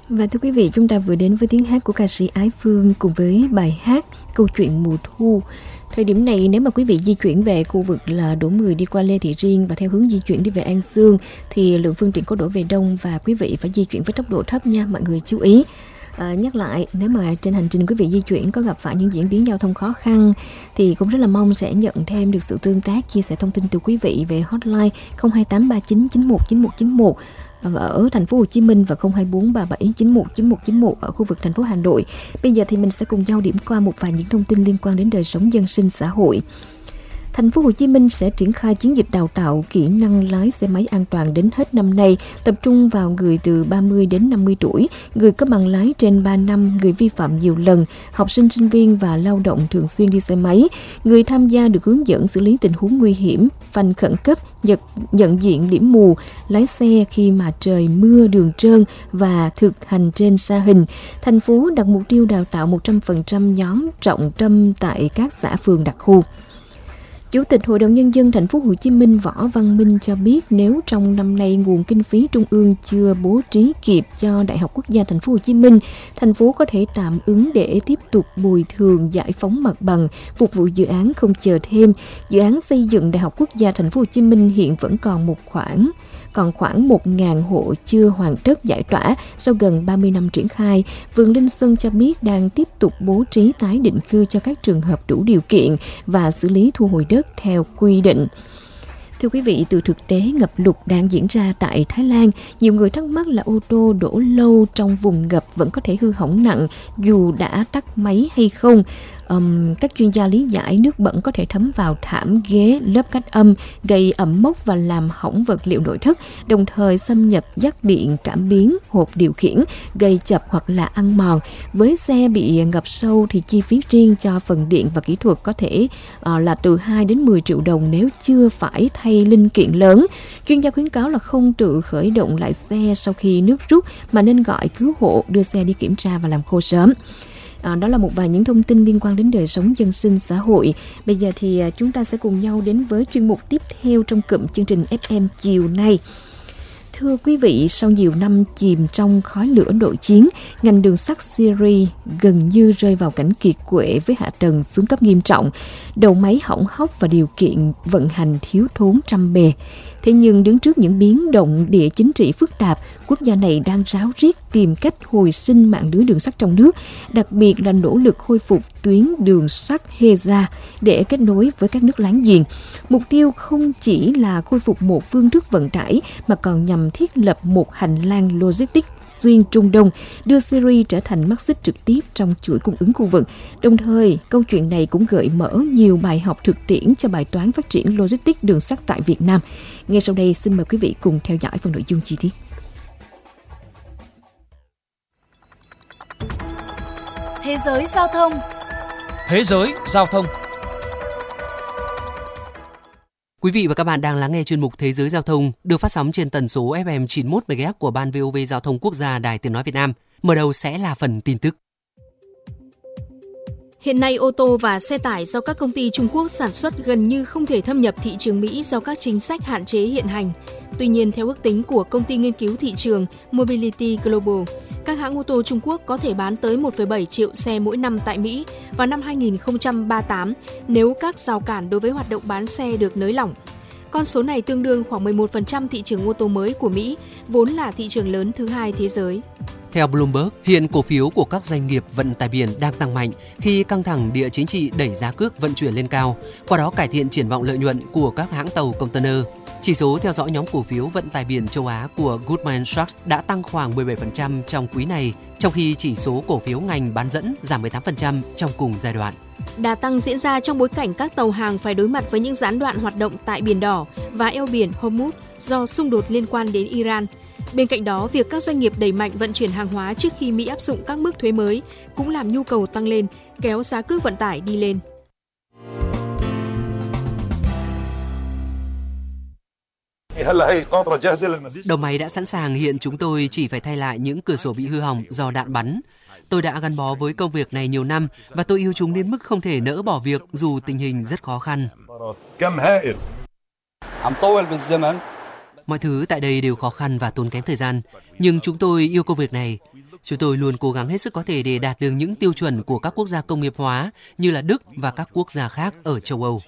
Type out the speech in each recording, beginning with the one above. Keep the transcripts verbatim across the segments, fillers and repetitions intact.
Và thưa quý vị, chúng ta vừa đến với tiếng hát của ca sĩ Ái Phương cùng với bài hát Câu chuyện mùa thu. Thời điểm này, nếu mà quý vị di chuyển về khu vực là Đỗ Mười đi qua Lê Thị Riêng và theo hướng di chuyển đi về An Xương thì lượng phương tiện có đổ về đông và quý vị phải di chuyển với tốc độ thấp nha, mọi người chú ý. À, nhắc lại, nếu mà trên hành trình quý vị di chuyển có gặp phải những diễn biến giao thông khó khăn thì cũng rất là mong sẽ nhận thêm được sự tương tác, chia sẻ thông tin từ quý vị về hotline không hai tám ba chín chín một chín một chín một ở thành phố Hồ Chí Minh và không hai bốn ba bảy chín một chín một chín một ở khu vực thành phố Hà Nội. Bây giờ thì mình sẽ cùng nhau điểm qua một vài những thông tin liên quan đến đời sống dân sinh xã hội. Thành phố Hồ Chí Minh sẽ triển khai chiến dịch đào tạo kỹ năng lái xe máy an toàn đến hết năm nay, tập trung vào người từ ba mươi đến năm mươi tuổi, người có bằng lái trên ba năm, người vi phạm nhiều lần, học sinh, sinh viên và lao động thường xuyên đi xe máy. Người tham gia được hướng dẫn xử lý tình huống nguy hiểm, phanh khẩn cấp, nhận, nhận diện điểm mù, lái xe khi mà trời mưa, đường trơn và thực hành trên sa hình. Thành phố đặt mục tiêu đào tạo một trăm phần trăm nhóm trọng tâm tại các xã phường đặc khu. Chủ tịch Hội đồng Nhân dân Thành phố Hồ Chí Minh Võ Văn Minh cho biết nếu trong năm nay nguồn kinh phí trung ương chưa bố trí kịp cho Đại học Quốc gia Thành phố Hồ Chí Minh, thành phố có thể tạm ứng để tiếp tục bồi thường giải phóng mặt bằng, phục vụ dự án không chờ thêm. Dự án xây dựng Đại học Quốc gia Thành phố Hồ Chí Minh hiện vẫn còn một khoản còn khoảng một nghìn hộ chưa hoàn tất giải tỏa sau gần ba mươi năm triển khai. Vườn Linh Xuân cho biết đang tiếp tục bố trí tái định cư cho các trường hợp đủ điều kiện và xử lý thu hồi đất theo quy định. Thưa quý vị, từ thực tế ngập lụt đang diễn ra tại Thái Lan, nhiều người thắc mắc là ô tô đổ lâu trong vùng ngập vẫn có thể hư hỏng nặng dù đã tắt máy hay không. Um, các chuyên gia lý giải nước bẩn có thể thấm vào thảm, ghế, lớp cách âm, gây ẩm mốc và làm hỏng vật liệu nội thất, đồng thời xâm nhập dắt điện, cảm biến, hộp điều khiển, gây chập hoặc là ăn mòn. Với xe bị ngập sâu thì chi phí riêng cho phần điện và kỹ thuật có thể uh, là từ hai đến mười triệu đồng nếu chưa phải thay linh kiện lớn. Chuyên gia khuyến cáo là không tự khởi động lại xe sau khi nước rút mà nên gọi cứu hộ đưa xe đi kiểm tra và làm khô sớm. À, đó là một vài những thông tin liên quan đến đời sống dân sinh xã hội. Bây giờ thì chúng ta sẽ cùng nhau đến với chuyên mục tiếp theo trong cụm chương trình ép em chiều nay. Thưa quý vị, sau nhiều năm chìm trong khói lửa nội chiến, ngành đường sắt Syria gần như rơi vào cảnh kiệt quệ với hạ tầng xuống cấp nghiêm trọng, đầu máy hỏng hóc và điều kiện vận hành thiếu thốn trăm bề. Thế nhưng đứng trước những biến động địa chính trị phức tạp, quốc gia này đang ráo riết tìm cách hồi sinh mạng lưới đường sắt trong nước, đặc biệt là nỗ lực khôi phục tuyến đường sắt Heza để kết nối với các nước láng giềng. Mục tiêu không chỉ là khôi phục một phương thức vận tải mà còn nhằm thiết lập một hành lang logistics xuyên Trung Đông, đưa Syria trở thành mắt xích trực tiếp trong chuỗi cung ứng khu vực. Đồng thời, câu chuyện này cũng gợi mở nhiều bài học thực tiễn cho bài toán phát triển logistics đường sắt tại Việt Nam. Ngay sau đây, xin mời quý vị cùng theo dõi phần nội dung chi tiết. Thế giới giao thông. Thế giới giao thông. Quý vị và các bạn đang lắng nghe chuyên mục Thế giới giao thông được phát sóng trên tần số ép em chín mươi mốt mê ga héc của Ban vê o vê Giao thông Quốc gia Đài Tiếng nói Việt Nam. Mở đầu sẽ là phần tin tức. Hiện nay, ô tô và xe tải do các công ty Trung Quốc sản xuất gần như không thể thâm nhập thị trường Mỹ do các chính sách hạn chế hiện hành. Tuy nhiên, theo ước tính của công ty nghiên cứu thị trường Mobility Global, các hãng ô tô Trung Quốc có thể bán tới một phẩy bảy triệu xe mỗi năm tại Mỹ vào năm hai nghìn không trăm ba mươi tám nếu các rào cản đối với hoạt động bán xe được nới lỏng. Con số này tương đương khoảng mười một phần trăm thị trường ô tô mới của Mỹ, vốn là thị trường lớn thứ hai thế giới. Theo Bloomberg, hiện cổ phiếu của các doanh nghiệp vận tải biển đang tăng mạnh khi căng thẳng địa chính trị đẩy giá cước vận chuyển lên cao, qua đó cải thiện triển vọng lợi nhuận của các hãng tàu container. Chỉ số theo dõi nhóm cổ phiếu vận tải biển châu Á của Goldman Sachs đã tăng khoảng mười bảy phần trăm trong quý này, trong khi chỉ số cổ phiếu ngành bán dẫn giảm mười tám phần trăm trong cùng giai đoạn. Đà tăng diễn ra trong bối cảnh các tàu hàng phải đối mặt với những gián đoạn hoạt động tại Biển Đỏ và eo biển Hormuz do xung đột liên quan đến Iran. Bên cạnh đó, việc các doanh nghiệp đẩy mạnh vận chuyển hàng hóa trước khi Mỹ áp dụng các mức thuế mới cũng làm nhu cầu tăng lên, kéo giá cước vận tải đi lên. Đầu máy đã sẵn sàng, hiện chúng tôi chỉ phải thay lại những cửa sổ bị hư hỏng do đạn bắn. Tôi đã gắn bó với công việc này nhiều năm và tôi yêu chúng đến mức không thể nỡ bỏ việc dù tình hình rất khó khăn. Mọi thứ tại đây đều khó khăn và tốn kém thời gian, nhưng chúng tôi yêu công việc này. Chúng tôi luôn cố gắng hết sức có thể để đạt được những tiêu chuẩn của các quốc gia công nghiệp hóa như là Đức và các quốc gia khác ở châu Âu.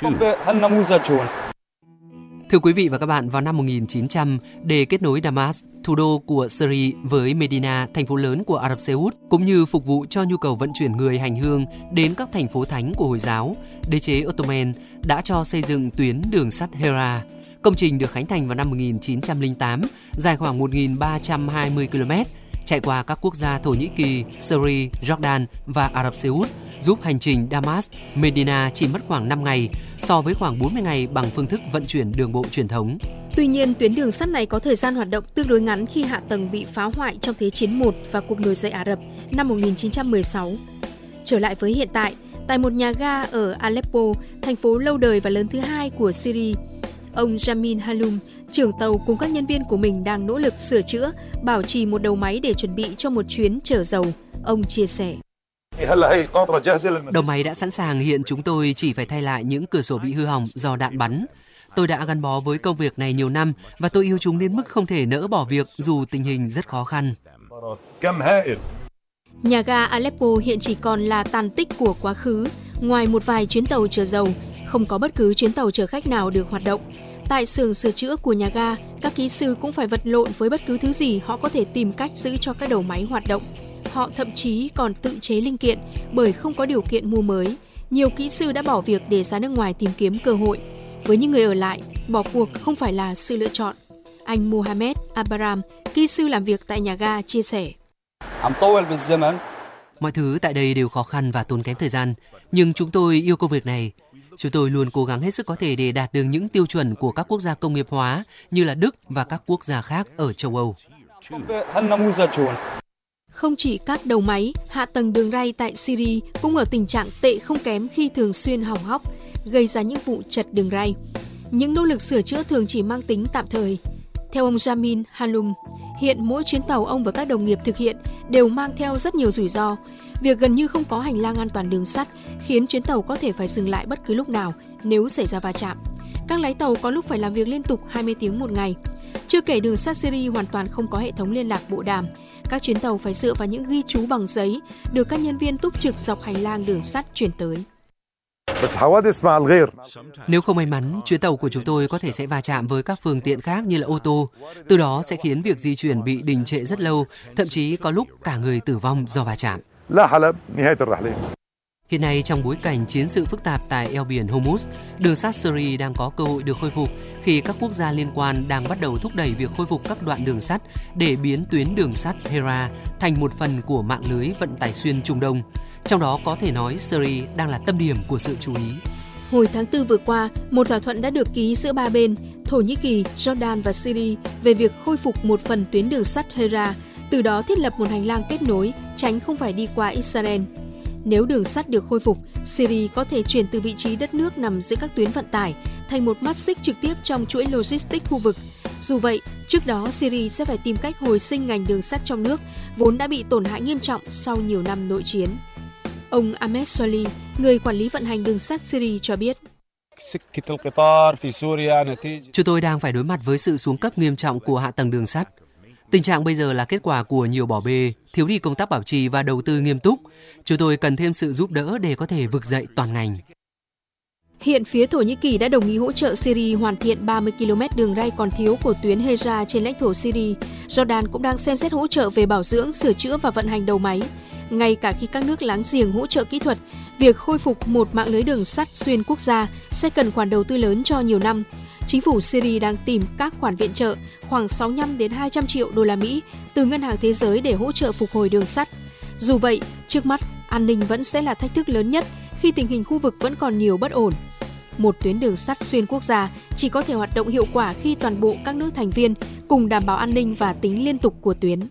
Thưa quý vị và các bạn, vào năm một nghìn chín trăm, để kết nối Damas, thủ đô của Syria với Medina, thành phố lớn của Ả Rập Xê Út, cũng như phục vụ cho nhu cầu vận chuyển người hành hương đến các thành phố thánh của Hồi giáo, đế chế Ottoman đã cho xây dựng tuyến đường sắt Hera. Công trình được khánh thành vào năm một nghìn chín trăm lẻ tám, dài khoảng một nghìn ba trăm hai mươi ki lô mét, chạy qua các quốc gia Thổ Nhĩ Kỳ, Syria, Jordan và Ả Rập Xê Út, giúp hành trình Damas-Medina chỉ mất khoảng năm ngày, so với khoảng bốn mươi ngày bằng phương thức vận chuyển đường bộ truyền thống. Tuy nhiên, tuyến đường sắt này có thời gian hoạt động tương đối ngắn khi hạ tầng bị phá hoại trong Thế chiến một và cuộc nổi dậy Ả Rập năm một nghìn chín trăm mười sáu. Trở lại với hiện tại, tại một nhà ga ở Aleppo, thành phố lâu đời và lớn thứ hai của Syria, ông Jamin Haloum, trưởng tàu cùng các nhân viên của mình đang nỗ lực sửa chữa, bảo trì một đầu máy để chuẩn bị cho một chuyến chở dầu. Ông chia sẻ. Đầu máy đã sẵn sàng, hiện chúng tôi chỉ phải thay lại những cửa sổ bị hư hỏng do đạn bắn. Tôi đã gắn bó với công việc này nhiều năm và tôi yêu chúng đến mức không thể nỡ bỏ việc dù tình hình rất khó khăn. Nhà ga Aleppo hiện chỉ còn là tàn tích của quá khứ. Ngoài một vài chuyến tàu chở dầu, không có bất cứ chuyến tàu chở khách nào được hoạt động. Tại xưởng sửa chữa của nhà ga, các kỹ sư cũng phải vật lộn với bất cứ thứ gì họ có thể tìm cách giữ cho các đầu máy hoạt động. Họ thậm chí còn tự chế linh kiện bởi không có điều kiện mua mới. Nhiều kỹ sư đã bỏ việc để ra nước ngoài tìm kiếm cơ hội. Với những người ở lại, bỏ cuộc không phải là sự lựa chọn. Anh Mohamed Abraham, kỹ sư làm việc tại nhà ga, chia sẻ. Mọi thứ tại đây đều khó khăn và tốn kém thời gian, nhưng chúng tôi yêu công việc này. Chúng tôi luôn cố gắng hết sức có thể để đạt được những tiêu chuẩn của các quốc gia công nghiệp hóa như là Đức và các quốc gia khác ở châu Âu. Không chỉ các đầu máy, hạ tầng đường ray tại Syria cũng ở tình trạng tệ không kém khi thường xuyên hỏng hóc, gây ra những vụ trật đường ray. Những nỗ lực sửa chữa thường chỉ mang tính tạm thời. Theo ông Jamin Haloum, hiện mỗi chuyến tàu ông và các đồng nghiệp thực hiện đều mang theo rất nhiều rủi ro. Việc gần như không có hành lang an toàn đường sắt khiến chuyến tàu có thể phải dừng lại bất cứ lúc nào nếu xảy ra va chạm. Các lái tàu có lúc phải làm việc liên tục hai mươi tiếng một ngày. Chưa kể đường sắt Syria hoàn toàn không có hệ thống liên lạc bộ đàm. Các chuyến tàu phải dựa vào những ghi chú bằng giấy được các nhân viên túc trực dọc hành lang đường sắt chuyển tới. Nếu không may mắn, chuyến tàu của chúng tôi có thể sẽ va chạm với các phương tiện khác như là ô tô. Từ đó sẽ khiến việc di chuyển bị đình trệ rất lâu, thậm chí có lúc cả người tử vong do va chạm. Hiện nay, trong bối cảnh chiến sự phức tạp tại eo biển Hormuz, đường sắt Syria đang có cơ hội được khôi phục khi các quốc gia liên quan đang bắt đầu thúc đẩy việc khôi phục các đoạn đường sắt để biến tuyến đường sắt Hera thành một phần của mạng lưới vận tải xuyên Trung Đông. Trong đó có thể nói Syria đang là tâm điểm của sự chú ý. Hồi tháng tư vừa qua, một thỏa thuận đã được ký giữa ba bên, Thổ Nhĩ Kỳ, Jordan và Syria về việc khôi phục một phần tuyến đường sắt Hera, từ đó thiết lập một hành lang kết nối, tránh không phải đi qua Israel. Nếu đường sắt được khôi phục, Syria có thể chuyển từ vị trí đất nước nằm giữa các tuyến vận tải thành một mắt xích trực tiếp trong chuỗi logistics khu vực. Dù vậy, trước đó Syria sẽ phải tìm cách hồi sinh ngành đường sắt trong nước, vốn đã bị tổn hại nghiêm trọng sau nhiều năm nội chiến. Ông Ahmed Soli, người quản lý vận hành đường sắt Syria cho biết. Chúng tôi đang phải đối mặt với sự xuống cấp nghiêm trọng của hạ tầng đường sắt. Tình trạng bây giờ là kết quả của nhiều bỏ bê, thiếu đi công tác bảo trì và đầu tư nghiêm túc. Chúng tôi cần thêm sự giúp đỡ để có thể vực dậy toàn ngành. Hiện phía Thổ Nhĩ Kỳ đã đồng ý hỗ trợ Syria hoàn thiện ba mươi ki lô mét đường ray còn thiếu của tuyến Hera trên lãnh thổ Syria. Jordan cũng đang xem xét hỗ trợ về bảo dưỡng, sửa chữa và vận hành đầu máy. Ngay cả khi các nước láng giềng hỗ trợ kỹ thuật, việc khôi phục một mạng lưới đường sắt xuyên quốc gia sẽ cần khoản đầu tư lớn cho nhiều năm. Chính phủ Syria đang tìm các khoản viện trợ khoảng sáu mươi lăm đến hai trăm triệu đô la Mỹ từ Ngân hàng Thế giới để hỗ trợ phục hồi đường sắt. Dù vậy, trước mắt, an ninh vẫn sẽ là thách thức lớn nhất khi tình hình khu vực vẫn còn nhiều bất ổn. Một tuyến đường sắt xuyên quốc gia chỉ có thể hoạt động hiệu quả khi toàn bộ các nước thành viên cùng đảm bảo an ninh và tính liên tục của tuyến.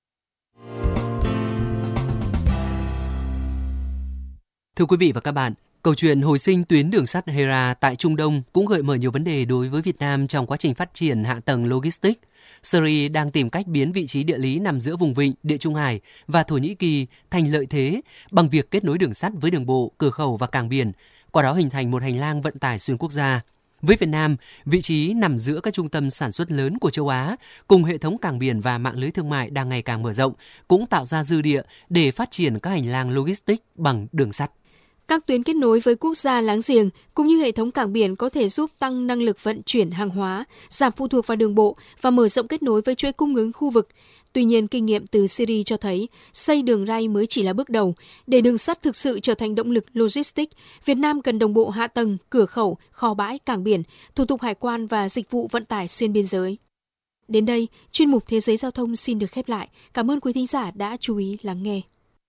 Thưa quý vị và các bạn, câu chuyện hồi sinh tuyến đường sắt Hera tại Trung Đông cũng gợi mở nhiều vấn đề đối với Việt Nam trong quá trình phát triển hạ tầng logistics. Syria đang tìm cách biến vị trí địa lý nằm giữa vùng vịnh, Địa Trung Hải và Thổ Nhĩ Kỳ thành lợi thế bằng việc kết nối đường sắt với đường bộ, cửa khẩu và cảng biển, qua đó hình thành một hành lang vận tải xuyên quốc gia. Với Việt Nam, vị trí nằm giữa các trung tâm sản xuất lớn của châu Á, cùng hệ thống cảng biển và mạng lưới thương mại đang ngày càng mở rộng, cũng tạo ra dư địa để phát triển các hành lang logistics bằng đường sắt. Các tuyến kết nối với quốc gia láng giềng cũng như hệ thống cảng biển có thể giúp tăng năng lực vận chuyển hàng hóa, giảm phụ thuộc vào đường bộ và mở rộng kết nối với chuỗi cung ứng khu vực. Tuy nhiên, kinh nghiệm từ Syria cho thấy xây đường ray mới chỉ là bước đầu. Để đường sắt thực sự trở thành động lực logistics, Việt Nam cần đồng bộ hạ tầng, cửa khẩu, kho bãi, cảng biển, thủ tục hải quan và dịch vụ vận tải xuyên biên giới. Đến đây, chuyên mục Thế giới Giao thông xin được khép lại. Cảm ơn quý thính giả đã chú ý lắng nghe.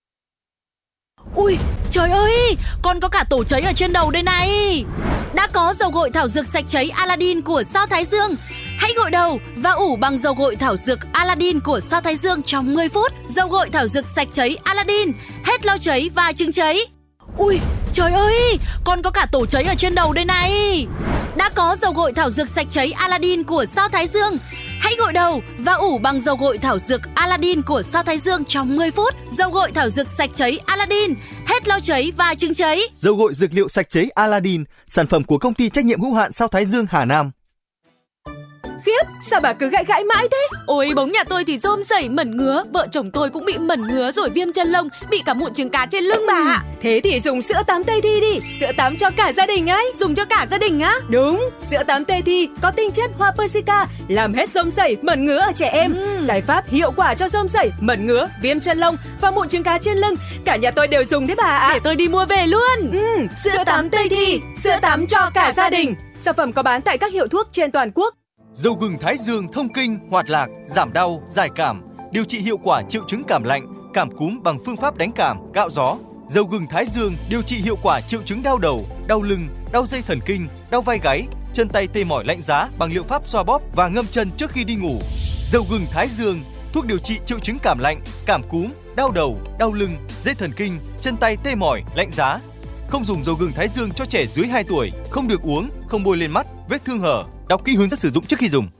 Ui, trời ơi, con có cả tổ cháy ở trên đầu đây này. Đã có dầu gội thảo dược sạch cháy Aladdin của Sao Thái Dương. Hãy gội đầu và ủ bằng dầu gội thảo dược Aladdin của Sao Thái Dương trong mười phút. Dầu gội thảo dược sạch cháy Aladdin, hết lo cháy và chứng cháy. Ui, trời ơi, con có cả tổ cháy ở trên đầu đây này. Đã có dầu gội thảo dược sạch cháy Aladdin của Sao Thái Dương. Hãy gội đầu và ủ bằng dầu gội thảo dược Aladdin của Sao Thái Dương trong mười phút. Dầu gội thảo dược sạch cháy Aladdin, hết lo cháy và chứng cháy. Dầu gội dược liệu sạch cháy Aladdin, sản phẩm của công ty trách nhiệm hữu hạn Sao Thái Dương Hà Nam. Khiếp, sao bà cứ gãi gãi mãi thế? Ôi, bóng nhà tôi thì rôm rẩy mẩn ngứa, vợ chồng tôi cũng bị mẩn ngứa rồi viêm chân lông, bị cả mụn trứng cá trên lưng bà ạ. Ừ, thế thì dùng sữa tắm Tây Thi đi, sữa tắm cho cả gia đình ấy. Dùng cho cả gia đình á? Đúng, sữa tắm Tây Thi có tinh chất hoa persica, làm hết rôm rẩy, mẩn ngứa ở trẻ em. Ừ. Giải pháp hiệu quả cho rôm rẩy, mẩn ngứa, viêm chân lông và mụn trứng cá trên lưng. Cả nhà tôi đều dùng đấy bà ạ. Để tôi đi mua về luôn. Ừ, sữa, sữa tắm Tây Thi, sữa tắm cho cả gia đình. Sản phẩm có bán tại các hiệu thuốc trên toàn quốc. Dầu gừng Thái Dương thông kinh, hoạt lạc, giảm đau, giải cảm, điều trị hiệu quả triệu chứng cảm lạnh, cảm cúm bằng phương pháp đánh cảm, cạo gió. Dầu gừng Thái Dương điều trị hiệu quả triệu chứng đau đầu, đau lưng, đau dây thần kinh, đau vai gáy, chân tay tê mỏi lạnh giá bằng liệu pháp xoa bóp và ngâm chân trước khi đi ngủ. Dầu gừng Thái Dương, thuốc điều trị triệu chứng cảm lạnh, cảm cúm, đau đầu, đau lưng, dây thần kinh, chân tay tê mỏi, lạnh giá. Không dùng dầu gừng Thái Dương cho trẻ dưới hai tuổi, không được uống, không bôi lên mắt, vết thương hở. Đọc kỹ hướng dẫn sử dụng trước khi dùng.